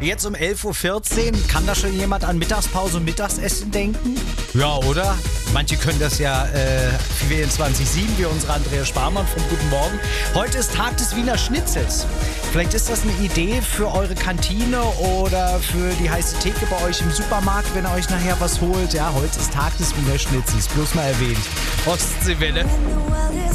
Jetzt um 11.14 Uhr. Kann da schon jemand an Mittagspause und Mittagsessen denken? Ja, oder? Manche können das ja 24/7, wie unsere Andrea Sparmann vom Guten Morgen. Heute ist Tag des Wiener Schnitzels. Vielleicht ist das eine Idee für eure Kantine oder für die heiße Theke bei euch im Supermarkt, wenn ihr euch nachher was holt. Ja, heute ist Tag des Wiener Schnitzels. Bloß mal erwähnt. Ostseewelle.